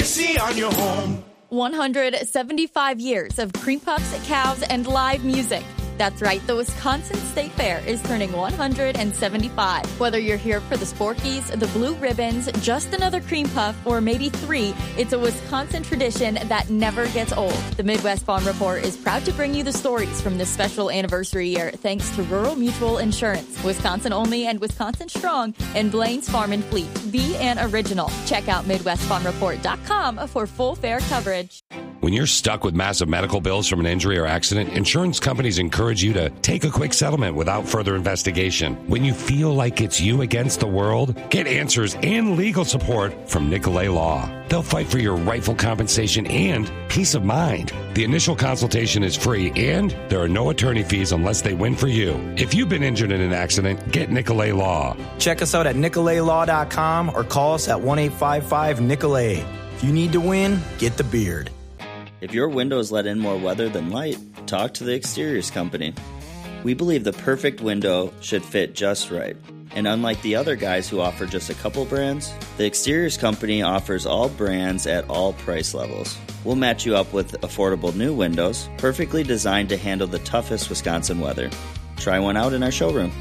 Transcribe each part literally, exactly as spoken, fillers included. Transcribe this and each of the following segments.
See on your home. one hundred seventy-five years of cream puffs, cows, and live music. That's right, the Wisconsin State Fair is turning one hundred seventy-five. Whether you're here for the Sporkies, the Blue Ribbons, just another cream puff, or maybe three, it's a Wisconsin tradition that never gets old. The Midwest Farm Report is proud to bring you the stories from this special anniversary year thanks to Rural Mutual Insurance, Wisconsin only and Wisconsin strong, and Blaine's Farm and Fleet. Be an original. Check out Midwest Farm Report dot com for full fair coverage. When you're stuck with massive medical bills from an injury or accident, insurance companies encourage you to take a quick settlement without further investigation. When you feel like it's you against the world, get answers and legal support from Nicolay Law. They'll fight for your rightful compensation and peace of mind. The initial consultation is free, and there are no attorney fees unless they win for you. If you've been injured in an accident, get Nicolay Law. Check us out at Nicolay Law dot com or call us at one eight five five Nicolay. If you need to win, get the beard. If your windows let in more weather than light, talk to the Exteriors Company. We believe the perfect window should fit just right. And unlike the other guys who offer just a couple brands, the Exteriors Company offers all brands at all price levels. We'll match you up with affordable new windows, perfectly designed to handle the toughest Wisconsin weather. Try one out in our showroom.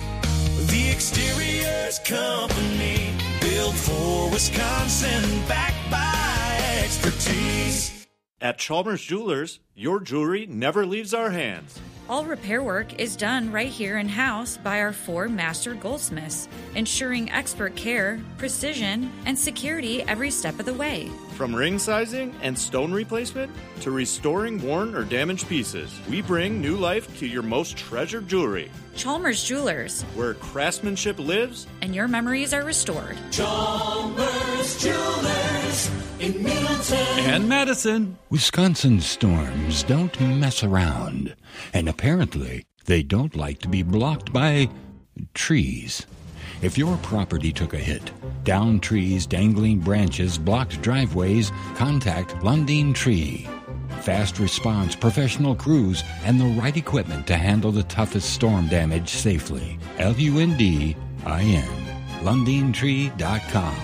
The Exteriors Company, built for Wisconsin, backed by expertise. At Chalmers Jewelers, your jewelry never leaves our hands. All repair work is done right here in-house by our four master goldsmiths, ensuring expert care, precision, and security every step of the way. From ring sizing and stone replacement to restoring worn or damaged pieces, we bring new life to your most treasured jewelry. Chalmers Jewelers, where craftsmanship lives and your memories are restored. Chalmers Jewelers in Middleton and Madison. Wisconsin storms don't mess around, and apparently they don't like to be blocked by trees. If your property took a hit, downed trees, dangling branches, blocked driveways, contact Lundin Tree. Fast response, professional crews, and the right equipment to handle the toughest storm damage safely. L U N D I N. Lundin Tree dot com.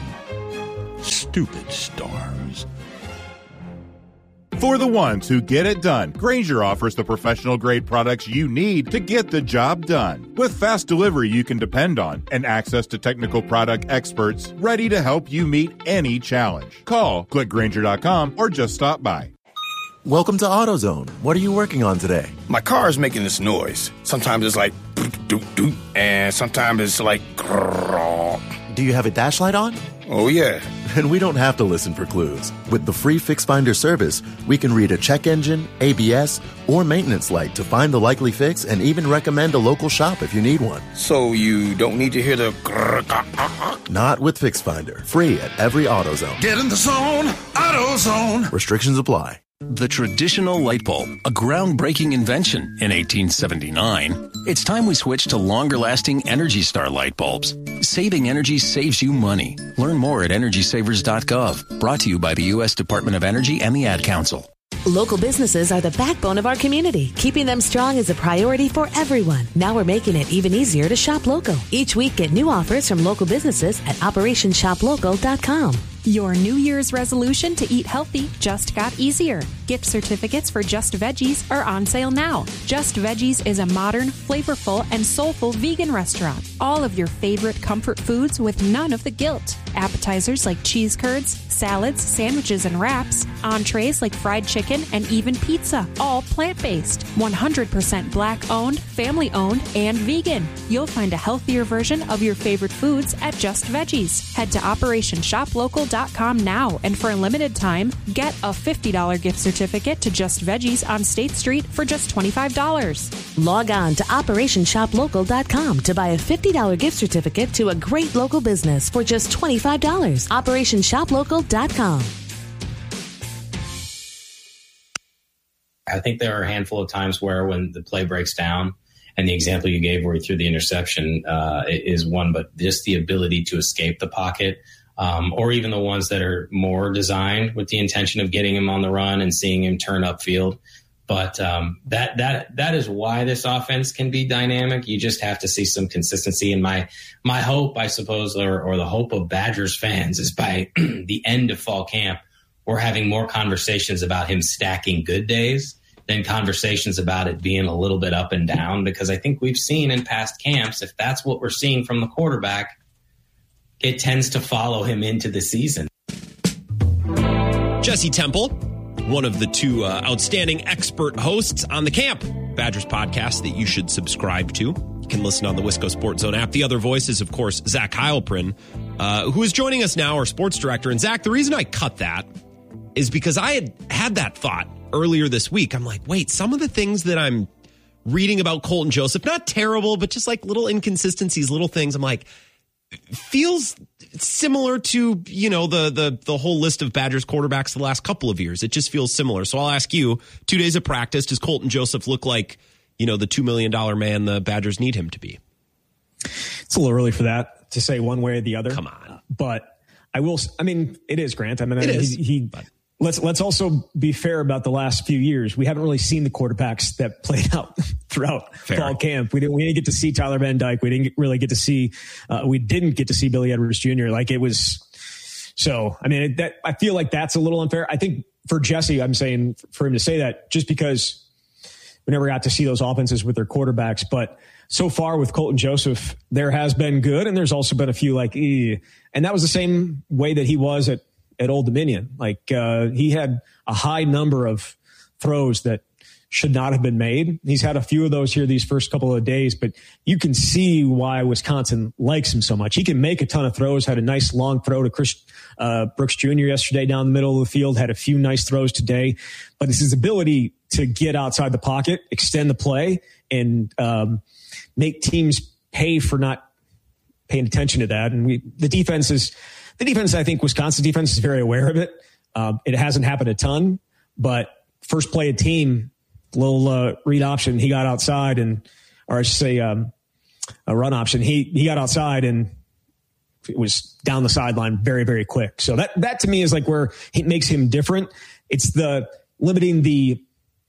Stupid storms. For the ones who get it done, Grainger offers the professional-grade products you need to get the job done. With fast delivery you can depend on and access to technical product experts ready to help you meet any challenge. Call, click Grainger dot com, or just stop by. Welcome to AutoZone. What are you working on today? My car is making this noise. Sometimes it's like doot doot, and sometimes it's like grrr. Do you have a dash light on? Oh, yeah. And we don't have to listen for clues. With the free Fix Finder service, we can read a check engine, A B S, or maintenance light to find the likely fix and even recommend a local shop if you need one. So you don't need to hear the grrr. Not with Fix Finder. Free at every AutoZone. Get in the zone, AutoZone. Restrictions apply. The traditional light bulb, a groundbreaking invention in eighteen seventy-nine. It's time we switch to longer-lasting Energy Star light bulbs. Saving energy saves you money. Learn more at energy savers dot gov. Brought to you by the U S Department of Energy and the Ad Council. Local businesses are the backbone of our community. Keeping them strong is a priority for everyone. Now we're making it even easier to shop local. Each week, get new offers from local businesses at operation shop local dot com. Your New Year's resolution to eat healthy just got easier. Gift certificates for Just Veggies are on sale now. Just Veggies is a modern, flavorful, and soulful vegan restaurant. All of your favorite comfort foods with none of the guilt. Appetizers like cheese curds, salads, sandwiches, and wraps. Entrees like fried chicken and even pizza. All plant-based. one hundred percent black-owned, family-owned, and vegan. You'll find a healthier version of your favorite foods at Just Veggies. Head to operation shop local dot com now, and for a limited time, get a fifty dollars gift certificate to Just Veggies on State Street for just twenty-five dollars. Log on to operation shop local dot com to buy a fifty dollars gift certificate to a great local business for just twenty-five dollars. operation shop local dot com. I think there are a handful of times where when the play breaks down, and the example you gave where he threw the interception uh, is one, but just the ability to escape the pocket, um, or even the ones that are more designed with the intention of getting him on the run and seeing him turn upfield. But um, that that that is why this offense can be dynamic. You just have to see some consistency. And my my hope, I suppose, or, or the hope of Badgers fans is by the end of fall camp, we're having more conversations about him stacking good days than conversations about it being a little bit up and down, because I think we've seen in past camps, if that's what we're seeing from the quarterback, it tends to follow him into the season. Jesse Temple, one of the two uh, outstanding expert hosts on the Camp Badgers podcast that you should subscribe to. You can listen on the Wisco Sports Zone app. The other voice is, of course, Zach Heilprin, uh, who is joining us now, our sports director. And Zach, the reason I cut that is because I had had that thought earlier this week. I'm like, wait, some of the things that I'm reading about Colton Joseph, not terrible, but just like little inconsistencies, little things. I'm like, feels similar to, you know, the the the whole list of Badgers quarterbacks the last couple of years. It just feels similar. So I'll ask you, two days of practice, does Colton Joseph look like, you know, the two million dollars man the Badgers need him to be? It's a little early for that to say one way or the other. Come on. But I will, I mean, it is, Grant. I mean, it I mean is, he, he let's let's also be fair about the last few years. We haven't really seen the quarterbacks that played out throughout fair. fall camp. We didn't we didn't get to see Tyler Van Dyke. We didn't get, really get to see uh, we didn't get to see Billy Edwards Junior Like it was. So I mean, it, that I feel like that's a little unfair. I think for Jesse, I'm saying for him to say that just because we never got to see those offenses with their quarterbacks, but so far with Colton Joseph, there has been good, and there's also been a few like, eh. And that was the same way that he was at. at Old Dominion. Like uh, he had a high number of throws that should not have been made. He's had a few of those here these first couple of days, but you can see why Wisconsin likes him so much. He can make a ton of throws, had a nice long throw to Chris uh, Brooks Junior yesterday down the middle of the field, had a few nice throws today, but it's his ability to get outside the pocket, extend the play, and um, make teams pay for not paying attention to that. And we, the defense is, The defense, I think Wisconsin defense is very aware of it. Um, it hasn't happened a ton, but first play of team, little uh, read option, he got outside and, or I should say um, a run option. He he got outside and it was down the sideline very, very quick. So that, that to me is like where it makes him different. It's the limiting the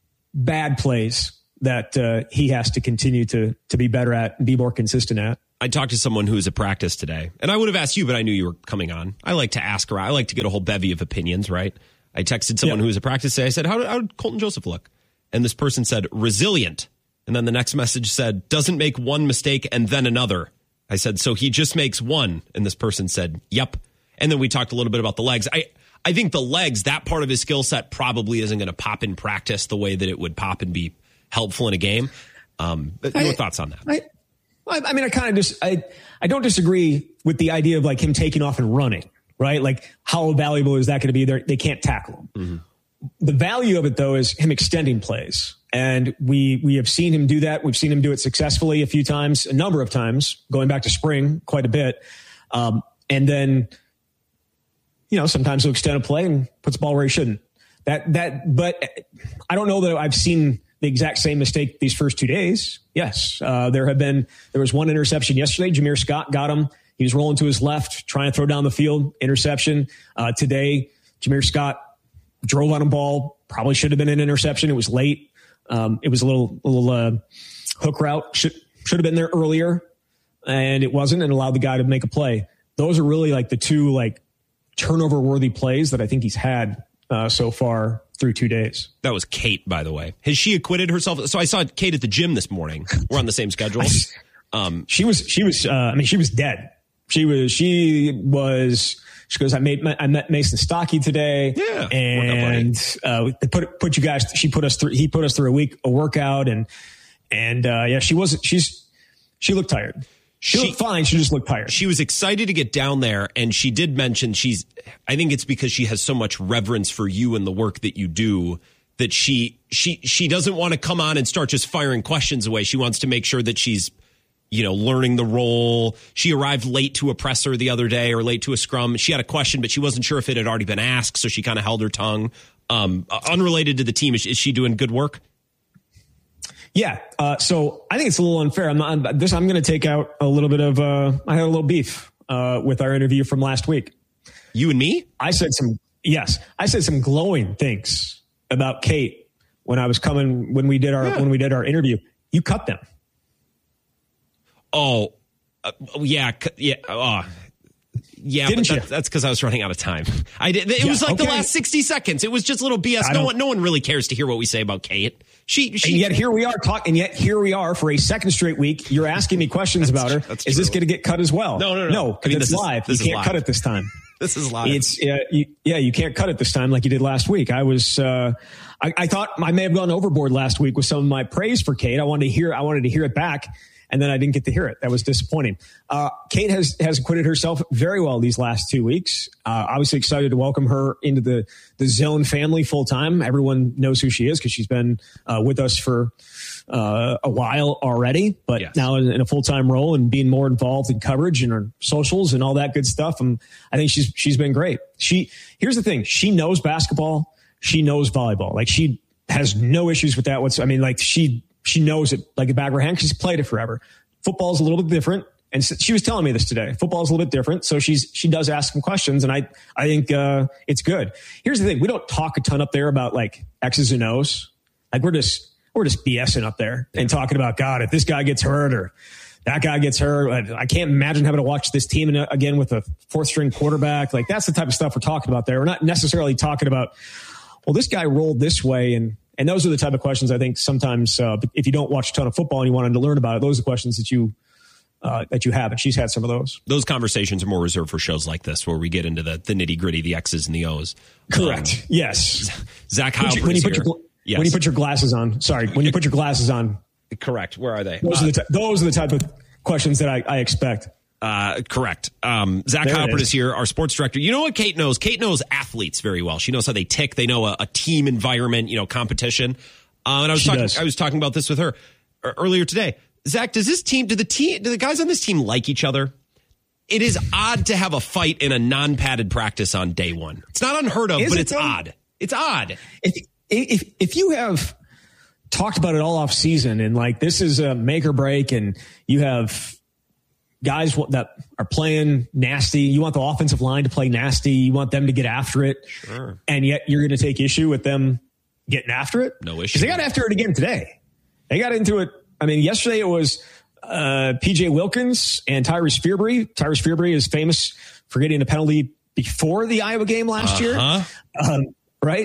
bad plays that uh, he has to continue to to be better at and be more consistent at. I talked to someone who was at practice today, and I would have asked you, but I knew you were coming on. I like to ask around. I like to get a whole bevy of opinions, right? I texted someone yep. who was at practice today. I said, how did, how did Colton Joseph look? And this person said, resilient. And then the next message said, doesn't make one mistake and then another. I said, so he just makes one. And this person said, yep. And then we talked a little bit about the legs. I, I think the legs, that part of his skill set probably isn't going to pop in practice the way that it would pop and be helpful in a game. Um, but I, your thoughts on that? I, I mean, I kind of just, I, I don't disagree with the idea of like him taking off and running, right? Like how valuable is that going to be? They're, they can't tackle him. Mm-hmm. The value of it though is him extending plays. And we, we have seen him do that. We've seen him do it successfully a few times, a number of times, going back to spring quite a bit. Um, and then, you know, sometimes he'll extend a play and puts the ball where he shouldn't. That, that, but I don't know that I've seen the exact same mistake these first two days. Yes. Uh, there have been, there was one interception yesterday. Jameer Scott got him. He was rolling to his left, trying to throw down the field, interception. Uh, today, Jameer Scott drove on a ball, probably should have been an interception. It was late. Um, it was a little, little, uh, hook route. Should, should have been there earlier and it wasn't, and allowed the guy to make a play. Those are really like the two like turnover worthy plays that I think he's had, uh, so far through two days. That was Kate, by the way. Has she acquitted herself? So I saw Kate at the gym this morning. We're on the same schedule. Um, she was, she was, uh, I mean, she was dead. She was, she was, she goes, I made, I met Mason Stockey today. Yeah. And, uh, they put, put you guys, she put us through, he put us through a week, a workout. And, and, uh, yeah, she wasn't, she's, she looked tired. She, she looked fine. She just looked tired. She was excited to get down there. And she did mention she's, I think it's because she has so much reverence for you and the work that you do that she, she, she doesn't want to come on and start just firing questions away. She wants to make sure that she's, you know, learning the role. She arrived late to a presser the other day or late to a scrum. She had a question, but she wasn't sure if it had already been asked. So she kind of held her tongue. Um, unrelated to the team. Is, is she doing good work? Yeah. Uh, so I think it's a little unfair. I'm not, I'm, this, I'm going to take out a little bit of, uh, I had a little beef, uh, with our interview from last week. You and me? I said some, yes, I said some glowing things about Kate when I was coming, when we did our, yeah. when we did our interview. You cut them. Oh, uh, yeah. Yeah. Uh, Yeah, Didn't but you? that, that's because I was running out of time. I did. It Yeah, was like okay. the last sixty seconds. It was just little B S. I No don't- one, no one really cares to hear what we say about Kate. She, she. And yet here we are talking. And yet here we are for a second straight week. You're asking me questions about her. that's Is this true. going to get cut as well? No, no, no. No, I mean, it's this is- live. this you is can't live. cut it this time. This is live. It's uh, you, yeah, you can't cut it this time like you did last week. I was, uh, I, I thought I may have gone overboard last week with some of my praise for Kate. I wanted to hear, I wanted to hear it back, and then I didn't get to hear it. That was disappointing. Uh, Kate has has acquitted herself very well these last two weeks. Uh, obviously excited to welcome her into the the Zone family full time. Everyone knows who she is because she's been uh, with us for uh, a while already, but Yes. now in, in a full time role and being more involved in coverage and her socials and all that good stuff. And I think she's she's been great. She here's the thing: she knows basketball, she knows volleyball. Like she has no issues with that. What's I mean, like she she knows it like the back of her hand. 'Cause she's played it forever. Football is a little bit different. And so she was telling me this today. Football is a little bit different. So she's, she does ask some questions, and I, I think, uh, it's good. Here's the thing. We don't talk a ton up there about like X's and O's. Like we're just, we're just BSing up there and talking about, God, if this guy gets hurt or that guy gets hurt, I, I can't imagine having to watch this team in, again with a fourth string quarterback. Like that's the type of stuff we're talking about there. We're not necessarily talking about, well, this guy rolled this way. And, and those are the type of questions I think sometimes, uh, if you don't watch a ton of football and you wanted to learn about it, those are the questions that you, Uh, that you have, and she's had some of those. Those conversations are more reserved for shows like this, where we get into the, the nitty gritty, the X's and the O's. Correct. Um, yes. Zach when you, when you put here. your Yes. when you put your glasses on. Sorry, when you put your glasses on. Correct. Where are they? Those Uh, are the t- those are the type of questions that I, I expect. Uh, correct. Um, Zach There it Halpert is. is here, our sports director. You know what Kate knows? Kate knows athletes very well. She knows how they tick. They know a, a team environment, you know, competition. Uh, and I was She talking, does. I was talking about this with her uh, earlier today. Zach, does this team, do the team, do the guys on this team like each other? It is odd to have a fight in a non-padded practice on day one. It's not unheard of, Is but it it's though? odd. It's odd. If if if you have talked about it all off season and like this is a make or break, and you have guys that are playing nasty, you want the offensive line to play nasty, you want them to get after it, Sure. and yet you're going to take issue with them getting after it. No issue. Because they got after it again today. They got into it. I mean, yesterday it was uh, P J Wilkins and Tyrese Fearbury. Tyrese Fearbury is famous for getting a penalty before the Iowa game last Uh-huh. year, um, right?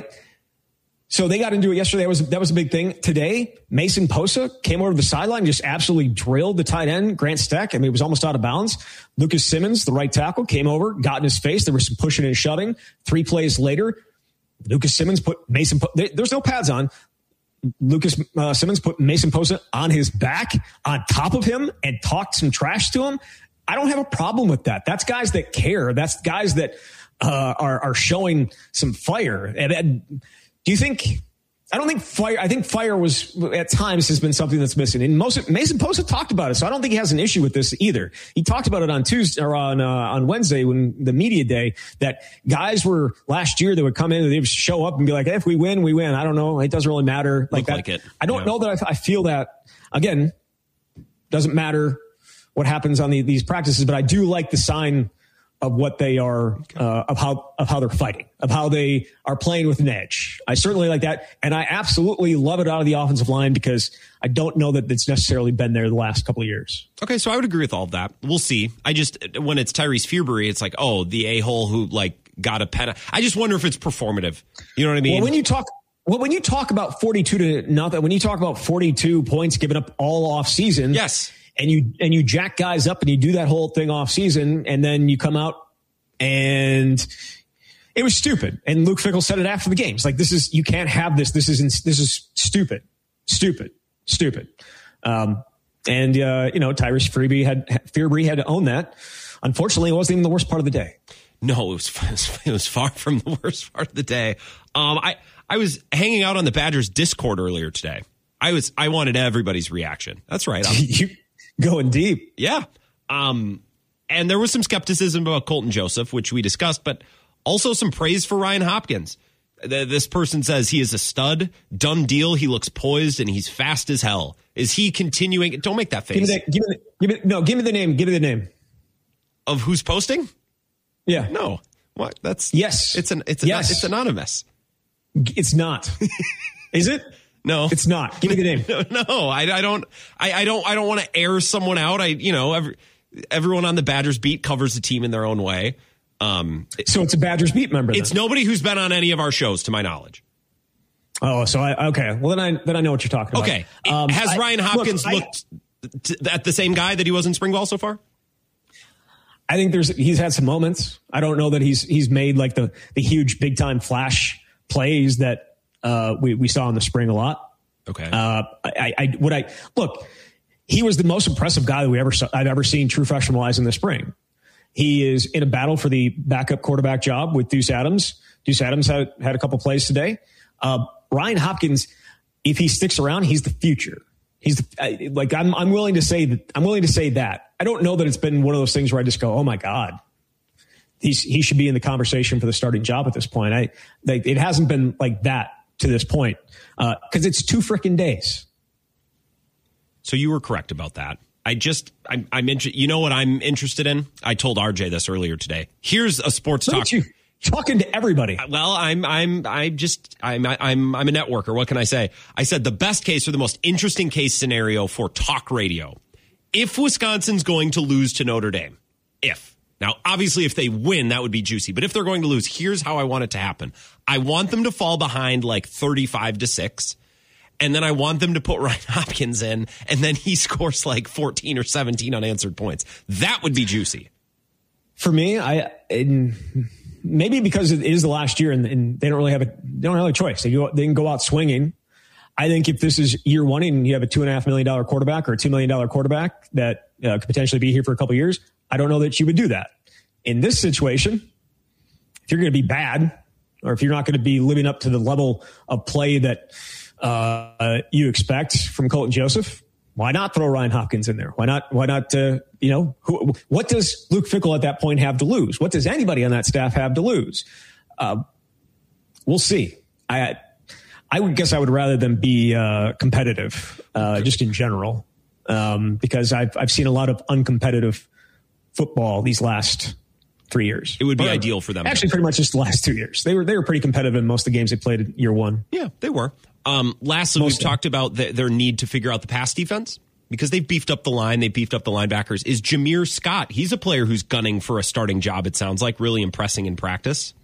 So they got into it yesterday. That was that was a big thing. Today, Mason Posa came over to the sideline, and just absolutely drilled the tight end, Grant Steck. I mean, it was almost out of bounds. Lucas Simmons, the right tackle, came over, got in his face. There was some pushing and shoving. Three plays later, Lucas Simmons put Mason. Po- there, there's no pads on. Lucas uh, Simmons put Mason Posa on his back, on top of him, and talked some trash to him. I don't have a problem with that. That's guys that care. That's guys that uh, are are showing some fire. And, and do you think? I don't think fire. I think fire was at times has been something that's missing. And most Mason Posa talked about it, so I don't think he has an issue with this either. He talked about it on Tuesday or on uh, on Wednesday when the media day that guys were last year that would come in and they would show up and be like, hey, if we win, we win. I don't know. It doesn't really matter. Like Look that. like it. I don't Yeah. know that I, I feel that. Again, doesn't matter what happens on the, these practices, but I do like the sign of what they are, uh, of how of how they're fighting, of how they are playing with an edge. I certainly like that, and I absolutely love it out of the offensive line because I don't know that it's necessarily been there the last couple of years. Okay, so I would agree with all of that. We'll see. I just, when it's Tyrese Fearbury, it's like, oh, the a-hole who like got a pen. I just wonder if it's performative. You know what I mean? Well, when you talk, well, when you talk about forty-two to nothing, when you talk about forty-two points given up all off season, yes. And you and you jack guys up and you do that whole thing off season, and then you come out and it was stupid. And Luke Fickell said it after the game. It's like, this is, you can't have this. This is this is stupid, stupid, stupid. Um, and uh, you know, Tyrese Fearbury had Fearbury had to own that. Unfortunately, it wasn't even the worst part of the day. No, it was it was far from the worst part of the day. Um, I I was hanging out on the Badgers Discord earlier today. I was I wanted everybody's reaction. That's right. You going deep. Yeah. Um, and there was some skepticism about Colton Joseph, which we discussed, but also some praise for Ryan Hopkins. This person says he is a stud, done deal. He looks poised and he's fast as hell. Is he continuing? Don't make that face. Give me the, give me the, give me, no, give me the name. Give me the name of who's posting. Yeah. No. What? That's yes. It's an. It's yes. An, it's anonymous. It's not. Is it? No, it's not. Give me the name. No, no I, I don't. I, I don't. I don't want to air someone out. I, you know, every, everyone on the Badgers beat covers the team in their own way. Um, so it's a Badgers beat member. It's then. nobody who's been on any of our shows, to my knowledge. Oh, so I okay. Well, then I then I know what you're talking about. Okay, um, has I, Ryan Hopkins look, looked I, t- at the same guy that he was in spring ball so far? I think there's he's had some moments. I don't know that he's he's made like the the huge big time flash plays that uh, we we saw in the spring a lot. Okay. Uh, I, I would I look. He was the most impressive guy that we ever saw, I've ever seen true freshman wise in the spring. He is in a battle for the backup quarterback job with Deuce Adams. Deuce Adams had had a couple plays today. Uh, Ryan Hopkins, if he sticks around, he's the future. He's the, like I'm. I'm willing to say that. I'm willing to say that. I don't know that it's been one of those things where I just go, "Oh my God, he's he should be in the conversation for the starting job at this point." I like, it hasn't been like that to this point because uh, it's two freaking days. So you were correct about that. I just I'm, I'm interested. You know what I'm interested in? I told R J this earlier today. Here's a sports Look talk. You. Talking to everybody. Well, I'm, I'm, I'm just, I'm, I'm, I'm a networker. What can I say? I said the best case or the most interesting case scenario for talk radio. If Wisconsin's going to lose to Notre Dame, if now, obviously, if they win, that would be juicy. But if they're going to lose, here's how I want it to happen. I want them to fall behind like thirty-five to six. And then I want them to put Ryan Hopkins in, and then he scores like fourteen or seventeen unanswered points. That would be juicy. For me, I, in, maybe because it is the last year and, and they don't really have a they don't have a choice. They go they can go out swinging. I think if this is year one and you have a two and a half million dollar quarterback or a two million dollar quarterback that uh, could potentially be here for a couple of years, I don't know that you would do that. In this situation, if you're going to be bad or if you're not going to be living up to the level of play that uh, you expect from Colton Joseph, why not throw Ryan Hopkins in there? Why not? Why not? Uh, you know, who, what does Luke Fickell at that point have to lose? What does anybody on that staff have to lose? Uh, we'll see. I, I would guess I would rather them be uh, competitive, uh, just in general, um, because I've I've seen a lot of uncompetitive football these last three years. It would be or, ideal for them. Actually, pretty much just the last two years. They were they were pretty competitive in most of the games they played in year one. Yeah, they were. Um, lastly, Most we've talked about the, their need to figure out the pass defense because they've beefed up the line. They've beefed up the linebackers. Is Jameer Scott? He's a player who's gunning for a starting job. It sounds like really impressing in practice.